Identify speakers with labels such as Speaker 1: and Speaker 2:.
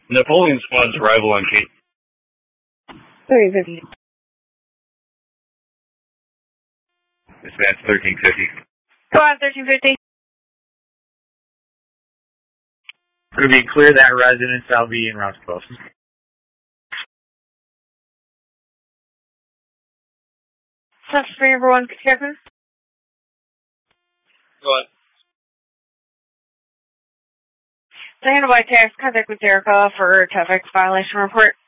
Speaker 1: Napoleon Squad's arrival on Cape.
Speaker 2: 3050.
Speaker 1: Dispatch 1350.
Speaker 2: Go on, 1350.
Speaker 3: Could we clear that residence? I'll be in route to Boston.
Speaker 2: Suspect number 1, Captain.
Speaker 1: Go on.
Speaker 2: Handled by tax, contact with Erica for traffic violation report.